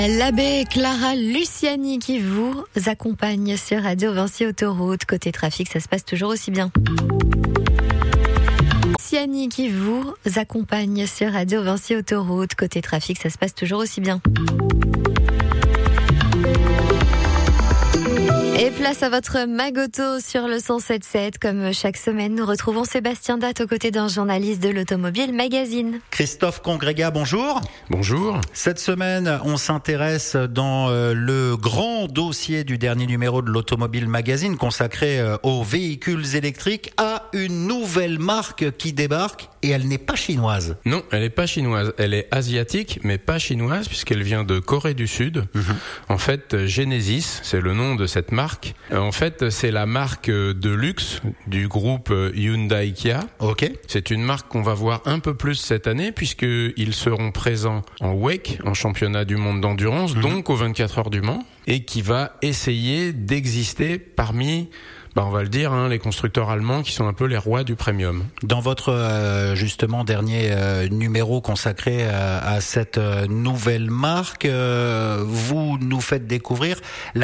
L'abbé Clara Luciani qui vous accompagne sur Radio Vinci Autoroute. Côté trafic, ça se passe toujours aussi bien. Luciani qui vous accompagne sur Radio Vinci Autoroute. Côté trafic, ça se passe toujours aussi bien. Et place à votre Magoto sur le 107.7. Comme chaque semaine, nous retrouvons Sébastien Datte aux côtés d'un journaliste de l'Automobile Magazine. Christophe Congrega, bonjour. Bonjour. Cette semaine, on s'intéresse dans le grand dossier du dernier numéro de l'Automobile Magazine consacré aux véhicules électriques à une nouvelle marque qui débarque et elle n'est pas chinoise. Non, elle n'est pas chinoise. Elle est asiatique, mais pas chinoise puisqu'elle vient de Corée du Sud. En fait, Genesis, c'est le nom de cette marque. En fait, c'est la marque de luxe du groupe Hyundai Kia. Ok. C'est une marque qu'on va voir un peu plus cette année puisqu'ils seront présents en WEC, en championnat du monde d'endurance, donc aux 24 heures du Mans, et qui va essayer d'exister parmi, on va le dire, les constructeurs allemands qui sont un peu les rois du premium. Dans votre justement dernier numéro consacré à cette nouvelle marque, vous nous faites découvrir la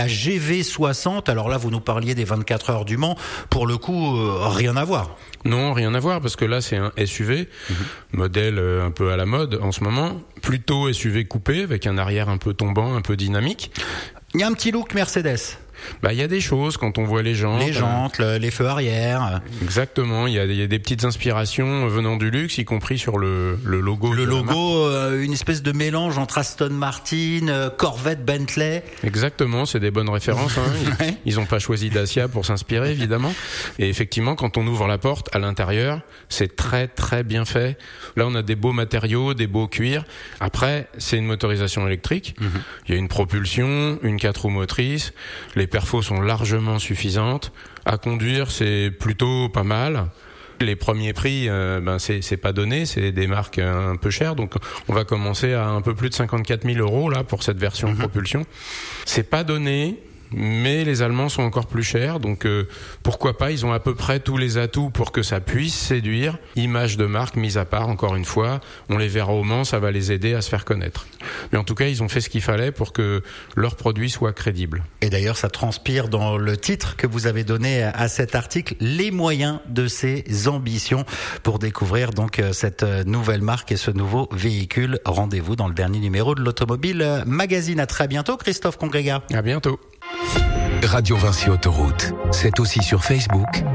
GV60. Alors là, vous nous parliez des 24 heures du Mans. Pour le coup, rien à voir. Non, rien à voir, parce que là, c'est un SUV, modèle un peu à la mode en ce moment. Plutôt SUV coupé, avec un arrière un peu tombant, un peu dynamique. Il y a un petit look Mercedes. Il y a des choses quand on voit les jantes. Les jantes, les feux arrière. Exactement, il y a des petites inspirations venant du luxe, y compris sur le logo. Le logo, une espèce de mélange entre Aston Martin, Corvette, Bentley. Exactement, c'est des bonnes références. Ils ont pas choisi Dacia pour s'inspirer, évidemment. Et effectivement, quand on ouvre la porte, à l'intérieur, c'est très très bien fait. Là, on a des beaux matériaux, des beaux cuirs. Après, c'est une motorisation électrique. Il y a une propulsion, une 4 roues motrices. Les perfos sont largement suffisantes. À conduire, c'est plutôt pas mal. Les premiers prix, c'est pas donné, c'est des marques un peu chères. Donc, on va commencer à un peu plus de 54 000 € là pour cette version propulsion. C'est pas donné. Mais les Allemands sont encore plus chers, donc pourquoi pas, ils ont à peu près tous les atouts pour que ça puisse séduire. Image de marque mise à part, encore une fois, on les verra au Mans, ça va les aider à se faire connaître. Mais en tout cas, ils ont fait ce qu'il fallait pour que leurs produits soient crédibles. Et d'ailleurs, ça transpire dans le titre que vous avez donné à cet article, les moyens de ses ambitions. Pour découvrir donc cette nouvelle marque et ce nouveau véhicule, rendez-vous dans le dernier numéro de l'Automobile Magazine. À très bientôt, Christophe Congrega. À bientôt. Radio Vinci Autoroute, c'est aussi sur Facebook